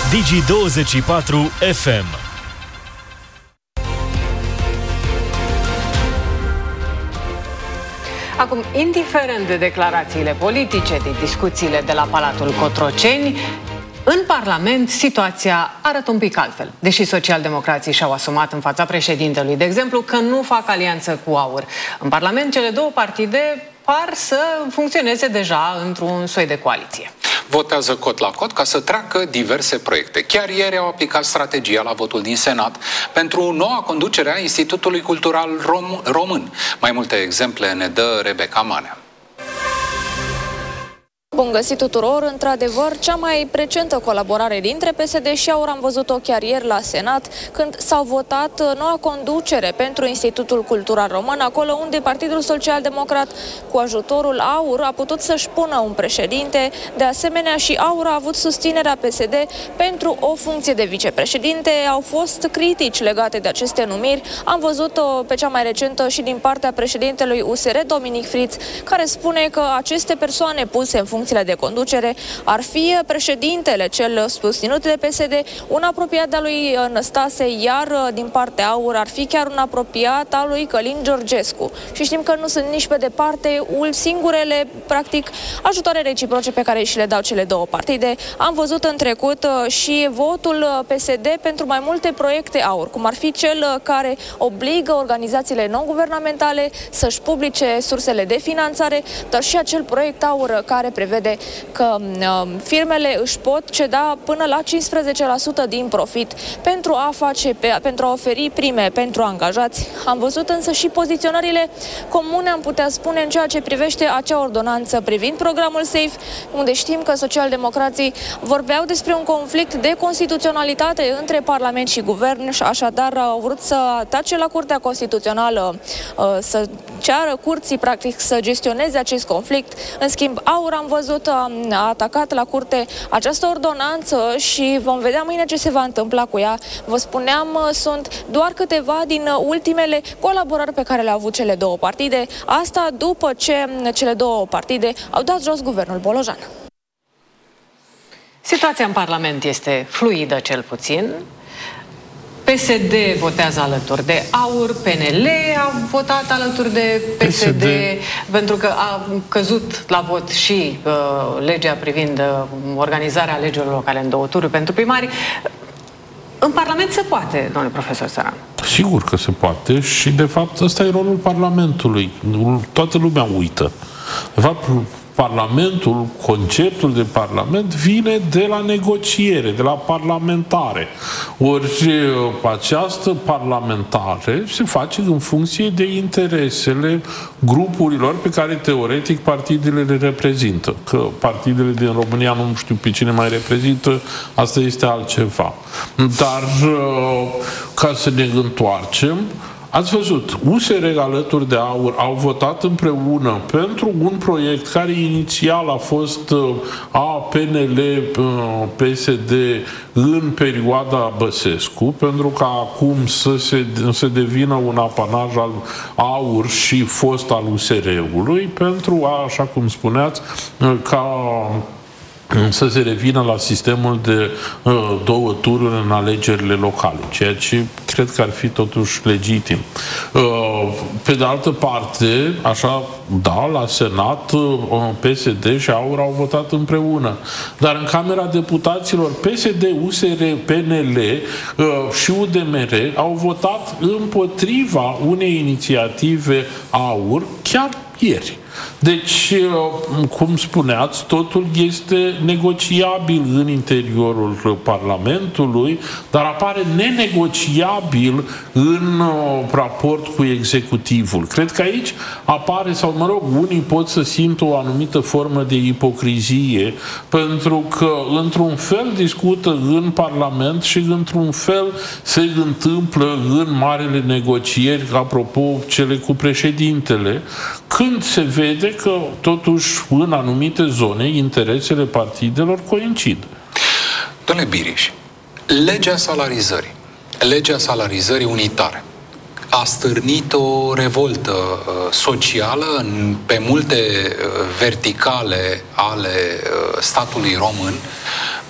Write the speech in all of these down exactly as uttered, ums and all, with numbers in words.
Digi douăzeci și patru F M. Acum, indiferent de declarațiile politice, de discuțiile de la Palatul Cotroceni, în Parlament situația arată un pic altfel. Deși socialdemocrații și-au asumat în fața președintelui, de exemplu, că nu fac alianță cu AUR. În Parlament, cele două partide par să funcționeze deja într-un soi de coaliție. Votează cot la cot ca să treacă diverse proiecte. Chiar ieri au aplicat strategia la votul din Senat pentru noua conducere a Institutului Cultural Rom- Român. Mai multe exemple ne dă Rebecca Manea. Bun găsit tuturor! Într-adevăr, cea mai recentă colaborare dintre P S D și AUR am văzut-o chiar ieri la Senat, când s-au votat noua conducere pentru Institutul Cultural Român, acolo unde Partidul Social Democrat, cu ajutorul AUR, a putut să-și pună un președinte. De asemenea, și AUR a avut susținerea P S D pentru o funcție de vicepreședinte. Au fost critici legate de aceste numiri. Am văzut-o pe cea mai recentă și din partea președintelui U S R, Dominic Friț, care spune că aceste persoane puse în funcție de conducere ar fi președintele cel susținut de P S D, un apropiat de-a lui Năstase, iar din partea AUR ar fi chiar un apropiat al lui Călin Georgescu. Și știm că nu sunt nici pe departe singurele, practic, ajutoare reciproce pe care și le dau cele două partide. Am văzut în trecut și votul P S D pentru mai multe proiecte AUR, cum ar fi cel care obligă organizațiile non-guvernamentale să-și publice sursele de finanțare, dar și acel proiect AUR care prevede că uh, firmele își pot ceda până la cincisprezece la sută din profit pentru a face, pe, pentru a oferi prime pentru angajați. Am văzut însă și poziționările comune, am putea spune, în ceea ce privește acea ordonanță privind programul SAFE, unde știm că socialdemocrații vorbeau despre un conflict de constituționalitate între Parlament și Guvern și așadar au vrut să atace la Curtea Constituțională, uh, să ceară curții, practic, să gestioneze acest conflict. În schimb, AUR am văzut a atacat la curte această ordonanță și vom vedea mâine ce se va întâmpla cu ea. Vă spuneam, sunt doar câteva din ultimele colaborări pe care le-au avut cele două partide. Asta după ce cele două partide au dat jos guvernul Bolojan. Situația în Parlament este fluidă, cel puțin. P S D votează alături de AUR, P N L a votat alături de P S D, P S D. pentru că a căzut la vot și uh, legea privind uh, organizarea alegerilor locale în două tururi pentru primari. În Parlament se poate, domnule profesor Țăran. Sigur că se poate și, de fapt, ăsta e rolul Parlamentului. Toată lumea uită. De fapt, Parlamentul, conceptul de Parlament vine de la negociere, de la parlamentare. Ori această parlamentare se face în funcție de interesele grupurilor pe care teoretic partidele le reprezintă. Că partidele din România nu știu pe cine mai reprezintă, asta este altceva. Dar ca să ne întoarcem, ați văzut, U S R alături de AUR au votat împreună pentru un proiect care inițial a fost a P N L P S D în perioada Băsescu, pentru ca acum să se, să devină un apanaj al AUR și fost al U S R-ului, pentru a, așa cum spuneați, ca să se revină la sistemul de uh, două tururi în alegerile locale, ceea ce cred că ar fi totuși legitim. Uh, pe de altă parte, așa, da, la Senat, uh, P S D și AUR au votat împreună. Dar în Camera Deputaților, P S D, U S R, P N L uh, și U D M R au votat împotriva unei inițiative AUR chiar ieri. Deci, cum spuneați, totul este negociabil în interiorul Parlamentului, dar apare nenegociabil în raport cu executivul. Cred că aici apare, sau mă rog, unii pot să simtă o anumită formă de ipocrizie, pentru că într-un fel discută în Parlament și într-un fel se întâmplă în marele negocieri, apropo, cele cu președintele, când se vede că, totuși, în anumite zone, interesele partidelor coincid. Domnule Biriș, legea salarizării, legea salarizării unitare, a stârnit o revoltă uh, socială în, pe multe uh, verticale ale uh, statului român.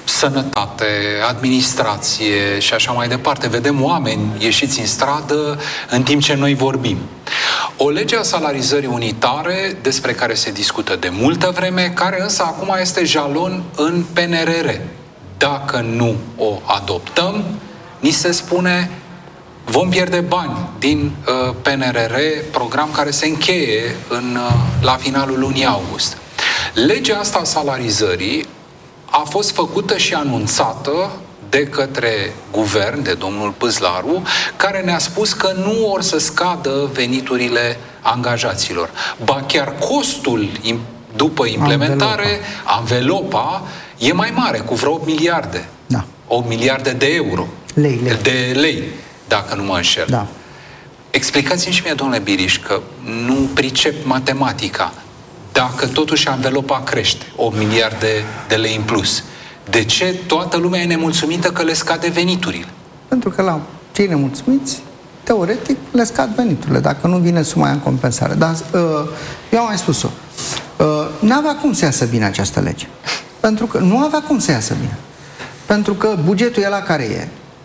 sănătate, administrație și așa mai departe. Vedem oameni ieșiți în stradă în timp ce noi vorbim. O lege a salarizării unitare, despre care se discută de multă vreme, care însă acum este jalon în P N R R. Dacă nu o adoptăm, ni se spune vom pierde bani din uh, P N R R, program care se încheie în, uh, la finalul lunii august. Legea asta a salarizării a fost făcută și anunțată de către guvern, de domnul Păslaru, care ne-a spus că nu or să scadă veniturile angajaților. Ba chiar costul după implementare, anvelopa, e mai mare, cu vreo opt miliarde. Da. opt miliarde de euro. Lei, lei. De lei, dacă nu mă înșel. Da. Explicați-mi și mie, domnule Biriș, că nu pricep matematica. Dacă totuși anvelopa crește, opt miliarde de lei în plus, de ce toată lumea e nemulțumită că le scade veniturile? Pentru că la cei nemulțumiți, teoretic, le scad veniturile, dacă nu vine suma în compensare. Dar eu am mai spus-o. N-avea cum să iasă bine această lege. Pentru că nu avea cum să iasă bine. Pentru că bugetul e la care e.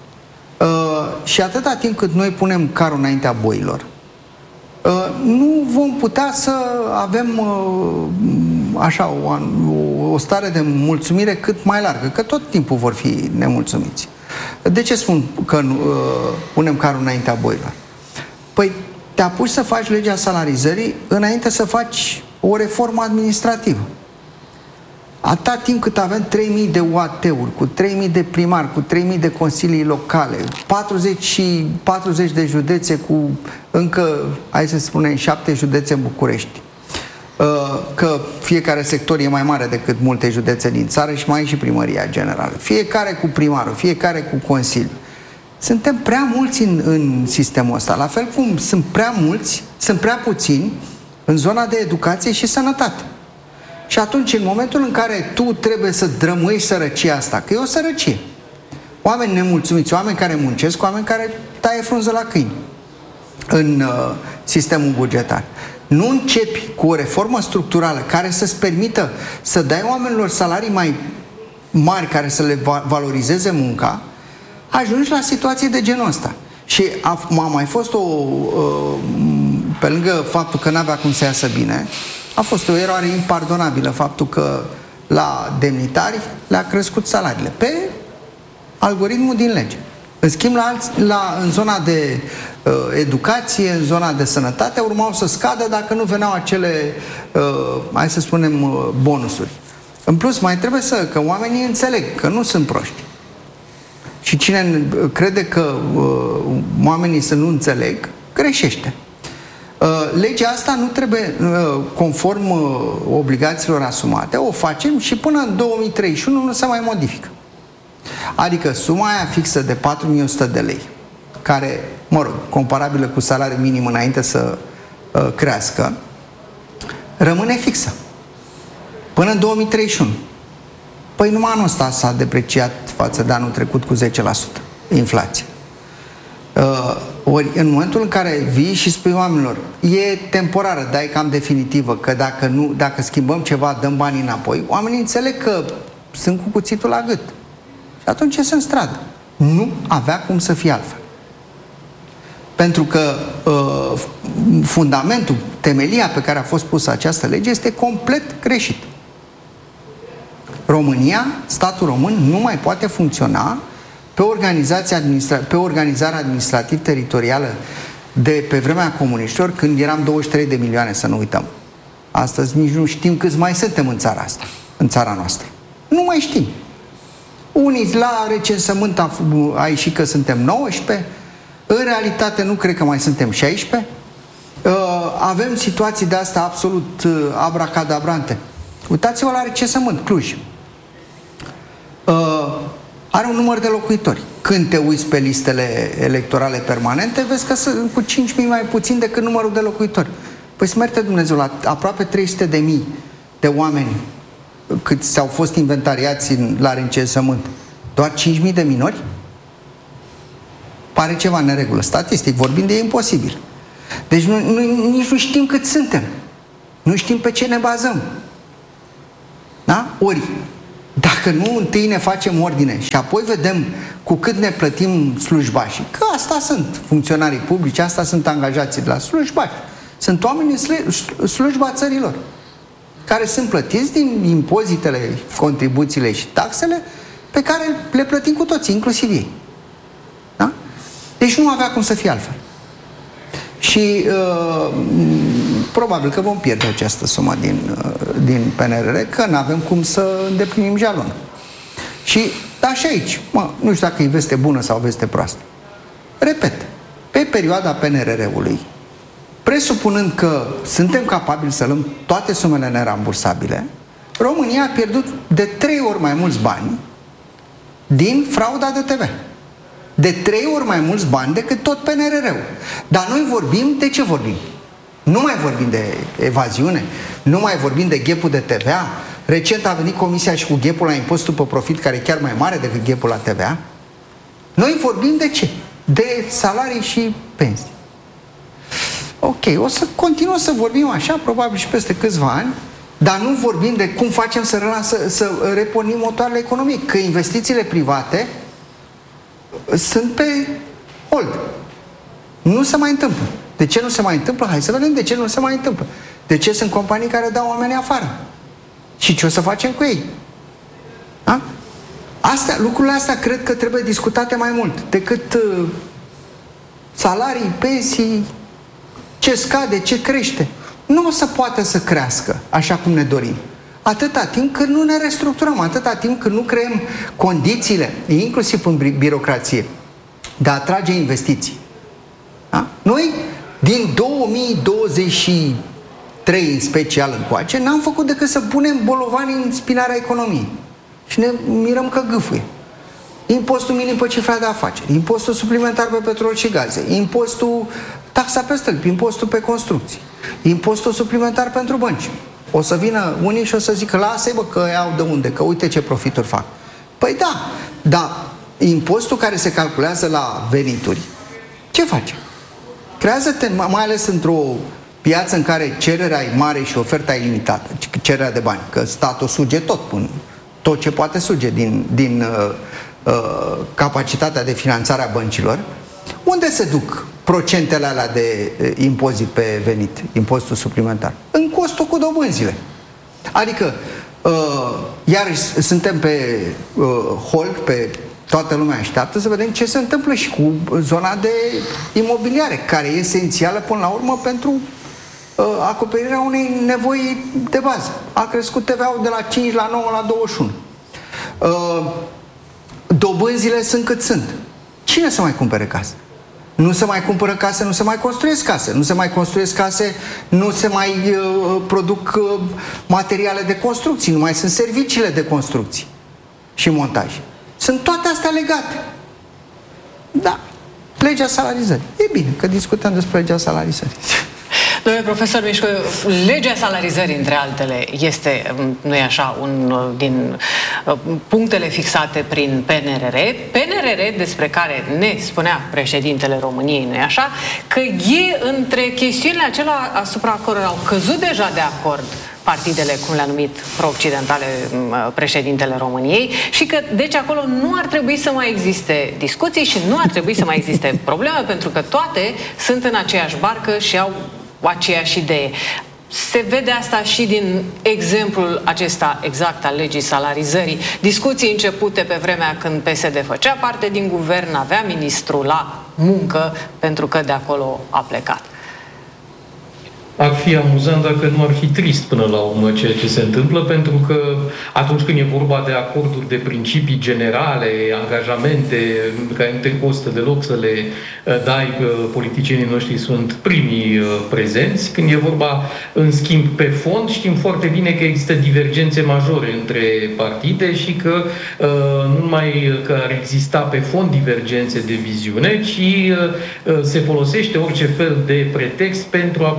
Și atâta timp cât noi punem carul înaintea boilor, nu vom putea să avem așa o, o stare de mulțumire cât mai largă, că tot timpul vor fi nemulțumiți. De ce spun că uh, punem carul înaintea boilor? Păi te apuci să faci legea salarizării înainte să faci o reformă administrativă. Atâta timp cât avem trei mii de U A T-uri, cu trei mii de primari, cu trei mii de consilii locale, patruzeci, patruzeci de județe cu încă, hai să spunem, șapte județe în București, că fiecare sector e mai mare decât multe județe din țară și mai e și primăria generală. Fiecare cu primarul, fiecare cu consiliu. Suntem prea mulți în, în sistemul ăsta. La fel cum sunt prea mulți, sunt prea puțini în zona de educație și sănătate. Și atunci, în momentul în care tu trebuie să drămuiești sărăcia asta, că e o sărăcie, oameni nemulțumiți, oameni care muncesc, oameni care taie frunză la câini în uh, sistemul bugetar. Nu începi cu o reformă structurală care să-ți permită să dai oamenilor salarii mai mari care să le valorizeze munca, ajungi la situații de genul ăsta. Și a, a mai fost o, uh, pe lângă faptul că n-avea cum să iasă bine, a fost o eroare impardonabilă faptul că la demnitari le-a crescut salariile pe algoritmul din lege. În schimb, la alți, la, în zona de uh, educație, în zona de sănătate, urmau să scadă dacă nu veneau acele, uh, hai să spunem, uh, bonusuri. În plus, mai trebuie să, că oamenii înțeleg că nu sunt proști. Și cine crede că uh, oamenii să nu înțeleg, greșește. Uh, legea asta nu trebuie, uh, conform uh, obligațiilor asumate, o facem și până în două mii treizeci și unu nu se mai modifică. Adică suma aia fixă de patru mii o sută de lei, care, mă rog, comparabilă cu salariul minim înainte să uh, crească, rămâne fixă. Până în două mii treizeci și unu. Păi numai anul ăsta s-a depreciat față de anul trecut cu zece la sută inflație. Uh, ori în momentul în care vii și spui oamenilor, e temporară, dar e cam definitivă, că dacă, nu, dacă schimbăm ceva, dăm banii înapoi, oamenii înțeleg că sunt cu cuțitul la gât. Și atunci ies în stradă. Nu avea cum să fie altfel. Pentru că uh, fundamentul, temelia pe care a fost pusă această lege este complet greșit. România, statul român, nu mai poate funcționa pe, organizația administra- pe organizarea administrativ-teritorială de pe vremea comuniștilor, când eram douăzeci și trei de milioane, să nu uităm. Astăzi nici nu știm câți mai suntem în țara asta, în țara noastră. Nu mai știm. Unii la recensământ a, a ieșit că suntem nouăsprezece, în realitate nu cred că mai suntem șaisprezece. Uh, avem situații de astea absolut uh, abracadabrante. Uitați-vă la recensământ, Cluj. Uh, are un număr de locuitori. Când te uiți pe listele electorale permanente, vezi că sunt cu cinci mii mai puțin decât numărul de locuitori. Păi smerte Dumnezeu, la aproape trei sute de mii de oameni cât s-au fost inventariați în, la recensământ, doar cinci mii de minori? Pare ceva în neregulă. Statistic vorbind, e imposibil. Deci nu, nu, nici nu știm cât suntem. Nu știm pe ce ne bazăm. Da? Ori, dacă Dacă nu, întâi ne facem ordine și apoi vedem cu cât ne plătim slujbașii. Că asta sunt funcționarii publici, asta sunt angajații de la slujbași. Sunt oameni în slujba țărilor, care sunt plătiți din impozitele, contribuțiile și taxele pe care le plătim cu toții, inclusiv ei. Da? Deci nu avea cum să fie altfel. Și uh, probabil că vom pierde această sumă din, uh, din P N R R, că nu avem cum să îndeplinim jalonul. Și da, și aici, mă, nu știu dacă e veste bună sau veste proastă. Repet, pe perioada P N R R-ului, presupunând că suntem capabili să luăm toate sumele nerambursabile, România a pierdut de trei ori mai mulți bani din frauda de T V. De trei ori mai mulți bani decât tot P N R R-ul. Dar noi vorbim, de ce vorbim? Nu mai vorbim de evaziune, nu mai vorbim de ghepul de T V A. Recent a venit Comisia și cu ghepul la impozitul pe profit, care e chiar mai mare decât ghepul la T V A. Noi vorbim de ce? De salarii și pensii. Ok, o să continuăm să vorbim așa, probabil și peste câțiva ani, dar nu vorbim de cum facem să, să, să repornim motoarele economiei, că investițiile private sunt pe hold. Nu se mai întâmplă. De ce nu se mai întâmplă? Hai să vedem de ce nu se mai întâmplă. De ce sunt companii care dau oamenii afară? Și ce o să facem cu ei? Da? Astea, lucrurile astea cred că trebuie discutate mai mult decât uh, salarii, pensii, ce scade, ce crește. Nu o să poată să crească așa cum ne dorim. Atâta timp cât nu ne restructurăm, atâta timp cât nu creăm condițiile, inclusiv în birocrație, de a atrage investiții. Da? Noi, din două mii douăzeci și trei în special încoace, n-am făcut decât să punem bolovani în spinarea economiei. Și ne mirăm că gâfâie. Impostul minim pe cifra de afaceri, impostul suplimentar pe petrol și gaze, impostul, taxa pe stâlpi, impostul pe construcții, impostul suplimentar pentru bănci. O să vină unii și o să zică, lasă-i bă, că iau de unde, că uite ce profituri fac. Păi da, dar impostul care se calculează la venituri, ce face? Creează-te, mai ales într-o piață în care cererea e mare și oferta e limitată, cererea de bani, că statul suge tot, până, tot ce poate suge din, din uh, uh, capacitatea de finanțare a băncilor. Unde se duc procentele alea de uh, impozit pe venit, impozitul suplimentar? În costul cu dobânzile. Adică, uh, iar suntem pe uh, hold, pe toată lumea așteaptă să vedem ce se întâmplă și cu zona de imobiliare, care e esențială până la urmă pentru uh, acoperirea unei nevoi de bază. A crescut T V A-ul de la cinci la nouă la douăzeci și unu. Uh, dobânzile sunt cât sunt. Cine să mai cumpere case? Nu se mai cumpără case, nu se mai construiesc case. Nu se mai construiesc case, nu se mai uh, produc uh, materiale de construcții, nu mai sunt serviciile de construcții și montaj. Sunt toate astea legate. Da. Legea salarizării. E bine că discutăm despre legea salarizării. Domnule profesor Mișcu, legea salarizării, între altele, este, nu-i așa, un din punctele fixate prin P N R R. P N R R, despre care ne spunea președintele României, nu-i așa, că e între chestiunile acelea asupra cărora au căzut deja de acord partidele, cum le-a numit pro-occidentale președintele României, și că, deci, acolo nu ar trebui să mai existe discuții și nu ar trebui să mai existe probleme, pentru că toate sunt în aceeași barcă și au aceeași idee. Se vede asta și din exemplul acesta exact al legii salarizării. Discuții începute pe vremea când P S D făcea parte din guvern, avea ministru la muncă, pentru că de acolo a plecat. Ar fi amuzant dacă nu ar fi trist până la urmă ceea ce se întâmplă, pentru că atunci când e vorba de acorduri de principii generale, angajamente care nu te costă deloc să le dai, că politicienii noștri sunt primii prezenți. Când e vorba, în schimb, pe fond, știm foarte bine că există divergențe majore între partide și că nu numai că ar exista pe fond divergențe de viziune, ci se folosește orice fel de pretext pentru a plăti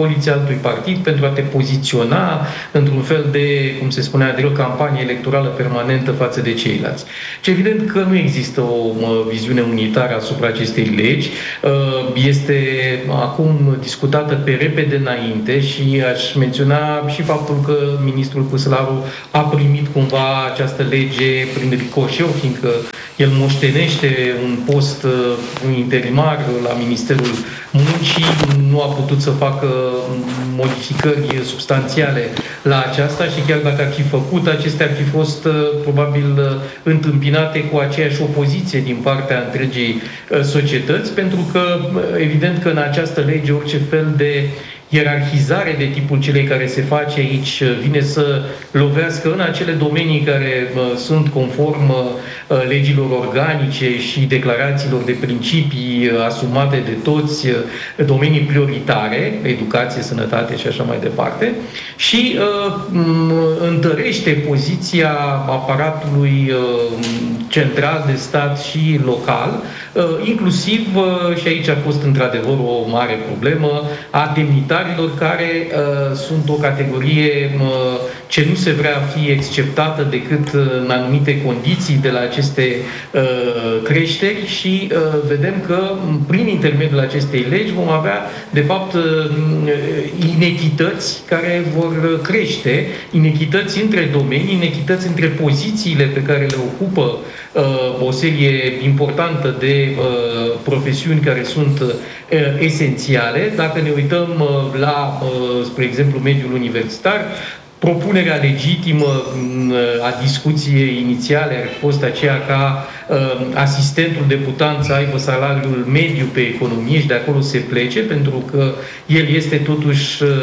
poliție altui partid pentru a te poziționa într-un fel de, cum se spunea de o campanie electorală permanentă față de ceilalți. Și evident că nu există o viziune unitară asupra acestei legi. Este acum discutată pe repede înainte și aș menționa și faptul că ministrul Păsălaru a primit cumva această lege prin ricoșeu, fiindcă el moștenește un post interimar la Ministerul Muncii, nu a putut să facă modificări substanțiale la aceasta și chiar dacă ar fi făcut, acestea ar fi fost probabil întâmpinate cu aceeași opoziție din partea întregii societăți, pentru că evident că în această lege orice fel de ierarhizare de tipul celei care se face aici vine să lovească în acele domenii care uh, sunt conform uh, legilor organice și declarațiilor de principii uh, asumate de toți, uh, domenii prioritare, educație, sănătate și așa mai departe, și uh, întărește poziția aparatului uh, central de stat și local, uh, inclusiv, uh, și aici a fost într-adevăr o mare problemă, a demnitarilor care uh, sunt o categorie uh, ce nu se vrea fi exceptată decât în anumite condiții de la aceste uh, creșteri și uh, vedem că prin intermediul acestei legi vom avea de fapt uh, inechități care vor crește, inechități între domenii, inechități între pozițiile pe care le ocupă uh, o serie importantă de uh, profesiuni care sunt uh, esențiale. Dacă ne uităm uh, la, uh, spre exemplu, mediul universitar, propunerea legitimă a discuției inițiale ar fi fost aceea ca uh, asistentul deputant să aibă salariul mediu pe economie și de acolo se plece, pentru că el este totuși uh,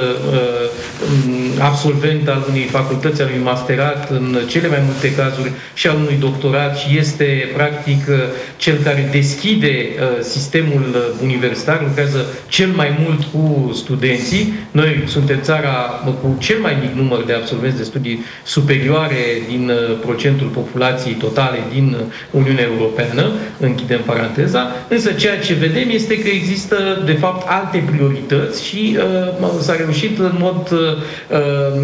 uh, absolvent al unei facultăți, al unui masterat în cele mai multe cazuri și al unui doctorat și este practic uh, cel care deschide uh, sistemul universitar, lucrează cel mai mult cu studenții. Noi suntem țara uh, cu cel mai mic număr de absolvenți de studii superioare din uh, procentul populației totale din Uniunea Europeană, închidem paranteza, însă ceea ce vedem este că există de fapt alte priorități și uh, s-a reușit în mod uh,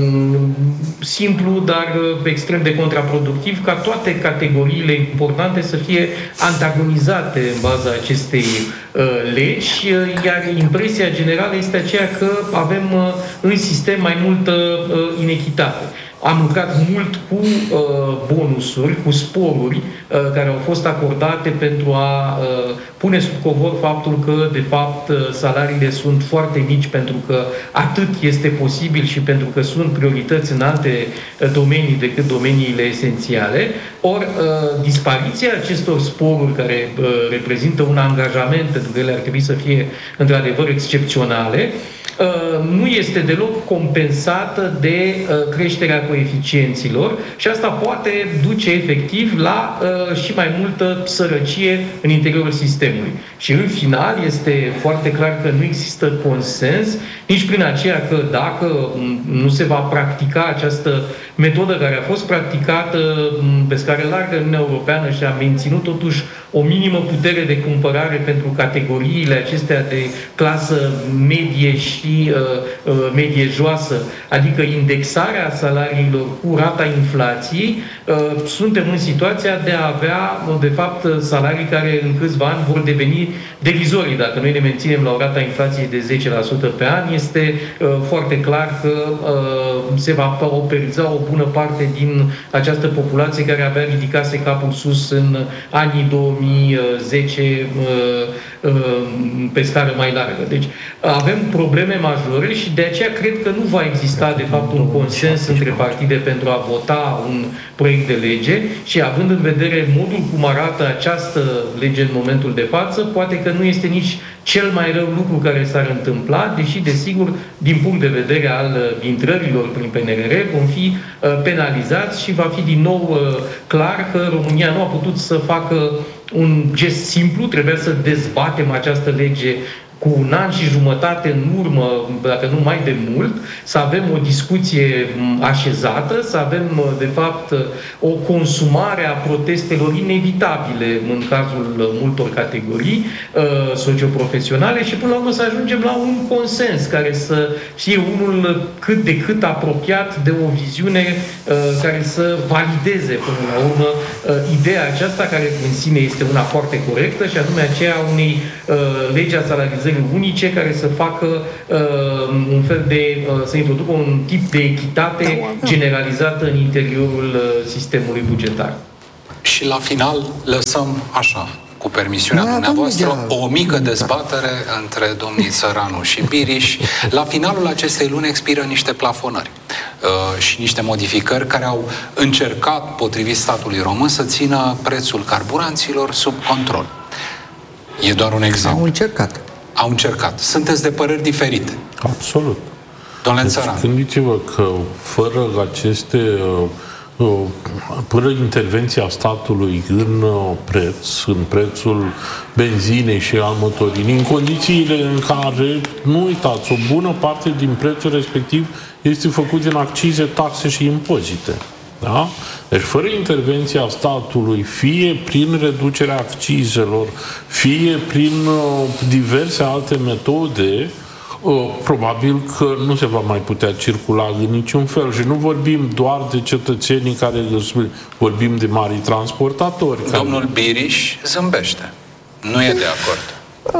simplu, dar uh, extrem de contraproductiv, ca toate categoriile importante să fie antagonizate în baza acestei uh, legi, uh, iar impresia generală este aceea că avem uh, în sistem mai multă uh, inechitate. Am lucrat mult cu uh, bonusuri, cu sporuri uh, care au fost acordate pentru a uh, pune sub covor faptul că, de fapt, uh, salariile sunt foarte mici pentru că atât este posibil și pentru că sunt priorități în alte uh, domenii decât domeniile esențiale. Ori, uh, dispariția acestor sporuri care uh, reprezintă un angajament, pentru că ele ar trebui să fie, într-adevăr, excepționale, nu este deloc compensată de creșterea coeficienților și asta poate duce efectiv la și mai multă sărăcie în interiorul sistemului. Și în final este foarte clar că nu există consens nici prin aceea că dacă nu se va practica această metodă care a fost practicată pe scară largă în Uniunea Europeană și a menținut totuși o minimă putere de cumpărare pentru categoriile acestea de clasă medie și uh, medie joasă, adică indexarea salariilor cu rata inflației, uh, suntem în situația de a avea, de fapt, salarii care în câțiva ani vor deveni derizorii. Dacă noi ne menținem la o rata inflației de zece la sută pe an, este uh, foarte clar că uh, se va pauperiza o bună parte din această populație care abia ridicase capul sus în anii două mii zece pe scară mai largă. Deci avem probleme majore și de aceea cred că nu va exista de fapt un consens între partide pentru a vota un proiect de lege și având în vedere modul cum arată această lege în momentul de față, poate că nu este nici cel mai rău lucru care s-ar întâmpla, deși, desigur, din punct de vedere al intrărilor prin P N R R, vom fi penalizați și va fi din nou clar că România nu a putut să facă un gest simplu, trebuia să dezbatem această lege cu un an și jumătate în urmă, dacă nu mai de mult, să avem o discuție așezată, să avem, de fapt, o consumare a protestelor inevitabile în cazul multor categorii uh, socioprofesionale și, până la urmă, să ajungem la un consens care să fie unul cât de cât apropiat de o viziune uh, care să valideze, până la urmă, uh, ideea aceasta, care în sine este una foarte corectă, și anume aceea unei uh, legi a salarizării unice care să facă uh, un fel de, uh, să introducă un tip de echitate generalizată în interiorul uh, sistemului bugetar. Și la final lăsăm așa, cu permisiunea da, dumneavoastră, o mică dezbatere între domnii Țăranu și Biriș. La finalul acestei luni expiră niște plafonări uh, și niște modificări care au încercat, potrivit statului român, să țină prețul carburanților sub control. E doar un exemplu. Au încercat. Au încercat. Sunteți de păreri diferite. Absolut. Domnule deci, Țăran. Gândiți-vă că fără aceste, uh, uh, fără intervenția statului în uh, preț, în prețul benzinei și al motorinii, în condițiile în care, nu uitați, o bună parte din prețul respectiv este făcut din accize, taxe și impozite. Da? Deci fără intervenția statului, fie prin reducerea accizelor, fie prin uh, diverse alte metode, uh, probabil că nu se va mai putea circula în niciun fel. Și nu vorbim doar de cetățenii care vorbim de mari transportatori. Domnul care... Biriș zâmbește. Nu e de acord.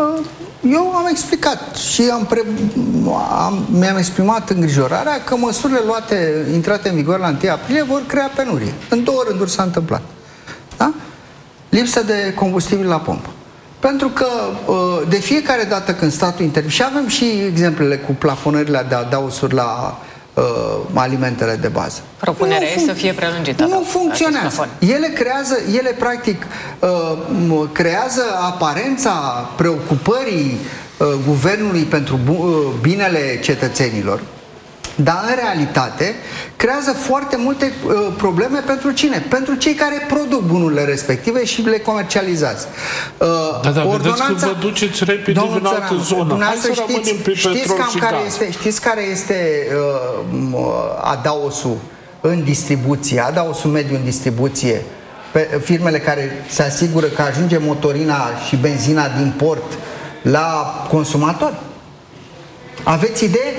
Eu am explicat și am pre... am, mi-am exprimat îngrijorarea că măsurile luate, intrate în vigoare la întâi aprilie, vor crea penurie. În două rânduri s-a întâmplat. Da? Lipsă de combustibil la pompă. Pentru că de fiecare dată când statul intervine, și avem și exemplele cu plafonările de adaosuri la uh, alimentele de bază. Propunerea e să fie prelungită. Nu funcționează. Ele creează, ele practic uh, creează aparența preocupării uh, guvernului pentru uh, binele cetățenilor, dar în realitate creează foarte multe uh, probleme pentru cine? Pentru cei care produc bunurile respective și le comercializați. Uh, da, da, vedeți că vă duceți repede în altă zonă. Hai să știți, rămânem pe știți petrol cam și care gaz. este, știți care este uh, adaosul în distribuție, adaosul mediu în distribuție, pe firmele care se asigură că ajunge motorina și benzina din port la consumator? Aveți idee?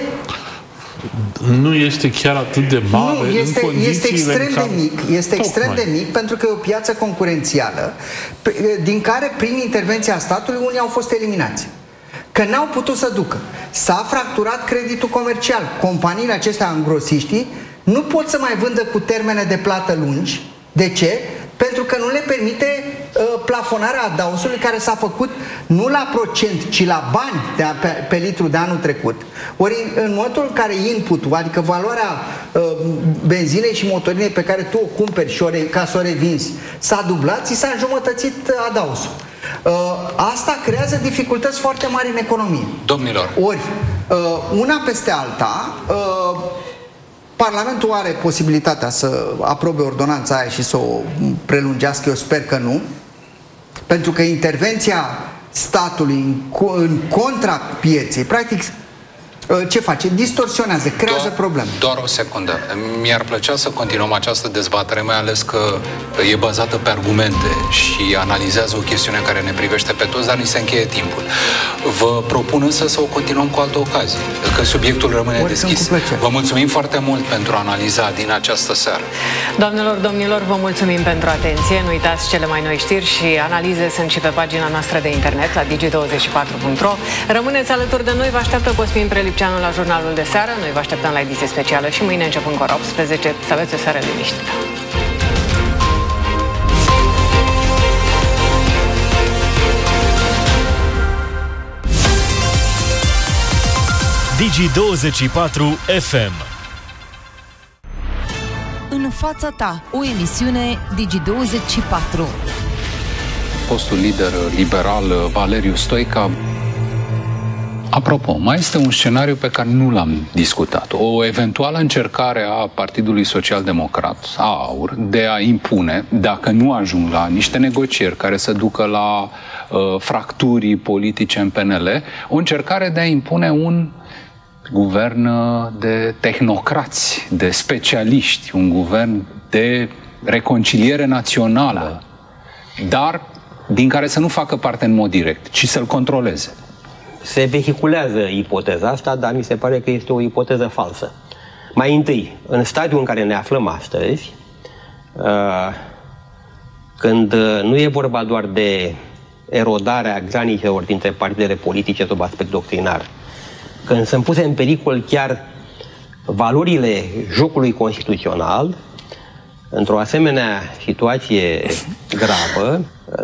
Nu este chiar atât de mare. Nu, este, în este extrem în care... de mic, este extrem Tocmai. de mic pentru că e o piață concurențială din care, prin intervenția statului, unii au fost eliminați. Că n-au putut să ducă. S-a fracturat creditul comercial. Companiile acestea, îngrosiștii, nu pot să mai vândă cu termene de plată lungi. De ce? Pentru că nu le permite uh, plafonarea adaosului care s-a făcut nu la procent, ci la bani de a, pe, pe litru de anul trecut. Ori în momentul în care input-ul, adică valoarea uh, benzinei și motorinei pe care tu o cumperi și o re, ca să o revinzi, s-a dublat, ți s-a înjumătățit adaosul. Uh, asta creează dificultăți foarte mari în economie. Domnilor. Ori, uh, una peste alta, uh, Parlamentul are posibilitatea să aprobe ordonanța aia și să o prelungească, eu sper că nu, pentru că intervenția statului în, în contra pieței, practic, ce face? Distorsionează, creează doar, probleme. Doar o secundă. Mi-ar plăcea să continuăm această dezbatere, mai ales că e bazată pe argumente și analizează o chestiune care ne privește pe toți, dar ni se încheie timpul. Vă propun însă să o continuăm cu altă ocazie, că subiectul rămâne Oricum deschis. Vă mulțumim foarte mult pentru analiza din această seară. Doamnelor, domnilor, vă mulțumim pentru atenție. Nu uitați, cele mai noi știri și analize sunt și pe pagina noastră de internet la digi douăzeci și patru punct ro. Rămâneți alături de noi, vă așteaptă Cosmin Prelipceanu la jurnalul de seară. Noi vă așteptăm la ediție specială și mâine începând cu ora optsprezece. Să aveți o seară liniștită. Digi douăzeci și patru F M. În fața ta, o emisiune Digi douăzeci și patru. Postul lider liberal Valeriu Stoica Apropo, mai este un scenariu pe care nu l-am discutat. O eventuală încercare a Partidului Social-Democrat, a AUR, de a impune, dacă nu ajung la niște negocieri care să ducă la uh, fracturi politice în P N L, o încercare de a impune un guvern de tehnocrați, de specialiști, un guvern de reconciliere națională, dar din care să nu facă parte în mod direct, ci să-l controleze. Se vehiculează ipoteza asta, dar mi se pare că este o ipoteză falsă. Mai întâi, în stadiul în care ne aflăm astăzi, când nu e vorba doar de erodarea granițelor dintre partidele politice sub aspect doctrinar, când sunt puse în pericol chiar valorile jocului constituțional, într-o asemenea situație gravă,